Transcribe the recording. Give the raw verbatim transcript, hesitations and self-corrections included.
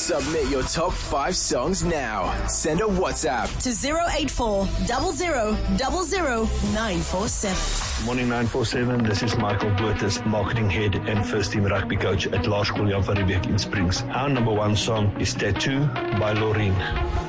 Submit your top five songs now. Send a WhatsApp to zero eight four, zero zero zero zero nine four seven. Morning nine four seven, this is Michael Botha, marketing head and first team rugby coach at Laerskool Jan van Riebeeck in Springs. Our number one song is Tattoo by Loreen.